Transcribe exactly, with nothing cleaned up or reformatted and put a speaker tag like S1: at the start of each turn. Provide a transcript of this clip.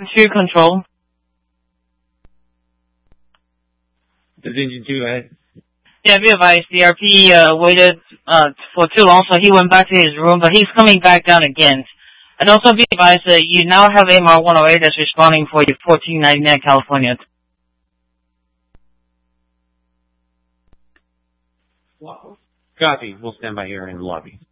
S1: Pursuit control.
S2: Did you do it?
S1: Yeah, be advised, the R P uh, waited uh, for too long, so he went back to his room, but he's coming back down again. And also be advised that you now have A M R one oh eight that's responding for you, fourteen ninety-nine California.
S2: Copy. We'll stand by here in the lobby.